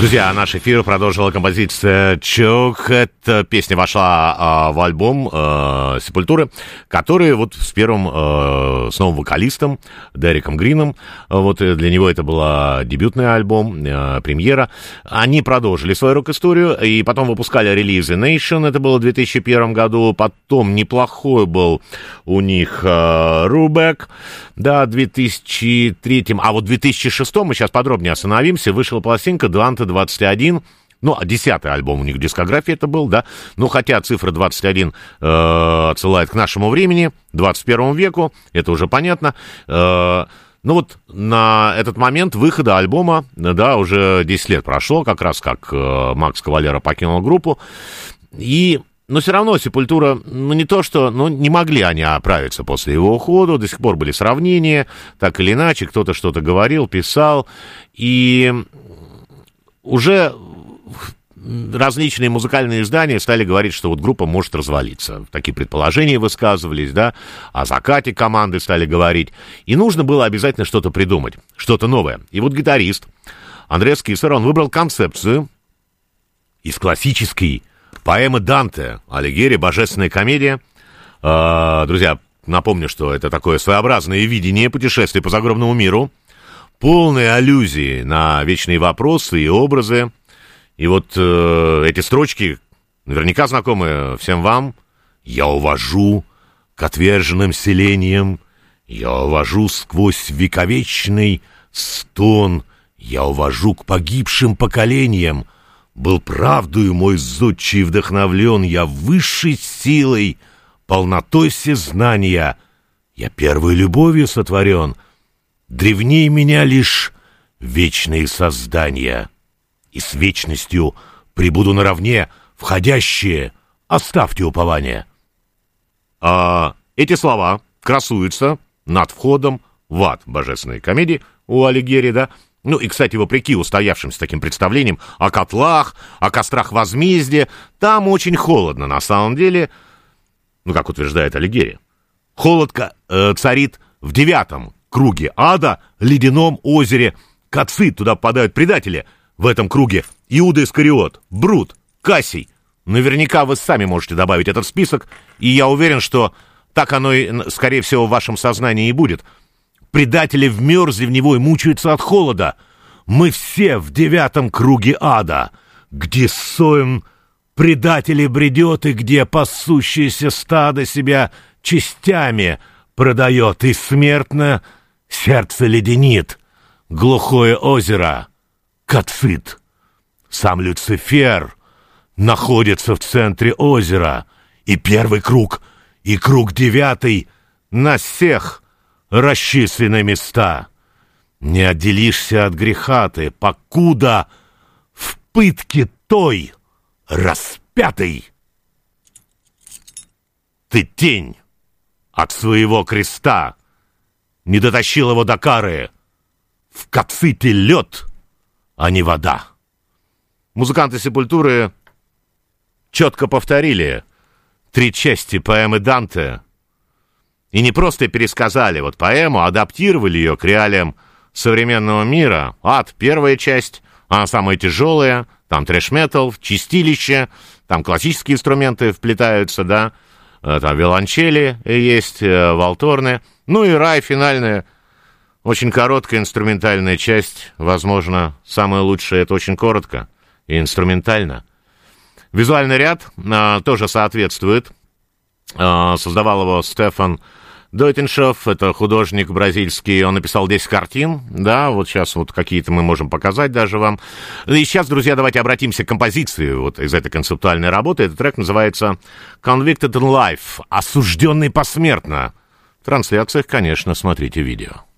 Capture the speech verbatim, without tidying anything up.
Друзья, наш эфир продолжила композиция «Choke». Эта песня вошла а, в альбом а, «Сепультуры», который вот с первым, а, с новым вокалистом Дереком Грином. Вот для него это был дебютный альбом, а, премьера. Они продолжили свою рок-историю и потом выпускали релизы «Nation», это было в две тысячи первом году. Потом неплохой был у них а, «Рубек», да, в две тысячи третьем. А вот в две тысячи шестом, мы сейчас подробнее остановимся, вышла пластинка «Дуанте двадцать один». Ну, десятый альбом у них в дискографии это был, да. Ну, хотя цифра двадцать один э, отсылает к нашему времени, двадцать первому веку, это уже понятно. Э, ну, вот на этот момент выхода альбома, да, уже десять лет прошло, как раз как э, Макс Кавалера покинул группу. И... Но все равно «Сепультура», ну, не то что... Ну, не могли они оправиться после его ухода, до сих пор были сравнения, так или иначе, кто-то что-то говорил, писал, и уже различные музыкальные издания стали говорить, что вот группа может развалиться. Такие предположения высказывались, да, о закате команды стали говорить, и нужно было обязательно что-то придумать, что-то новое. И вот гитарист Андреас Киссер, он выбрал концепцию из классической поэмы Данте «Алигьери. Божественная комедия». Э, друзья, напомню, что это такое своеобразное видение путешествия по загробному миру, полные аллюзии на вечные вопросы и образы. И вот э, эти строчки наверняка знакомы всем вам. «Я увожу к отверженным селениям, я увожу сквозь вековечный стон, я увожу к погибшим поколениям. Был правдою мой зодчий вдохновлен, я высшей силой, полнотой всезнания, я первой любовью сотворен, древней меня лишь вечные создания, и с вечностью прибуду наравне, входящие, оставьте упование». А эти слова красуются над входом в ад божественной комедии у Алигьери, да. Ну, и, кстати, вопреки устоявшимся таким представлениям о котлах, о кострах возмездия, там очень холодно, на самом деле, ну, как утверждает Алигьери. Холод э, царит в девятом круге ада, ледяном озере Кацит. Туда попадают предатели в этом круге. Иуда Искариот, Брут, Кассий. Наверняка вы сами можете добавить этот список, и я уверен, что так оно, и, скорее всего, в вашем сознании и будет. Предатели в мерзе в него и мучаются от холода. Мы все в девятом круге ада, где соем предателей бредет и где пасущееся стадо себя частями продает, и смертно сердце леденит. Глухое озеро Кацит. Сам Люцифер находится в центре озера, и первый круг, и круг девятый на всех расчислены места. Не отделишься от греха ты, покуда в пытке той распятый. Ты тень от своего креста, не дотащил его до кары. В Каците лед, а не вода. Музыканты «Сепультуры» четко повторили три части поэмы Данте. И не просто пересказали вот поэму, адаптировали ее к реалиям современного мира. Ад — первая часть, она самая тяжелая, там трэш-метал, чистилище, там классические инструменты вплетаются, да, там виолончели есть, валторны. Ну и рай, финальная, очень короткая инструментальная часть, возможно, самая лучшая, это очень коротко и инструментально. Визуальный ряд а, тоже соответствует. А, создавал его Стефан Дойтеншоф, это художник бразильский, он написал десять картин, да, вот сейчас вот какие-то мы можем показать даже вам. И сейчас, друзья, давайте обратимся к композиции вот из этой концептуальной работы. Этот трек называется «Convicted in Life», «Осужденный посмертно». В трансляциях, конечно, смотрите видео.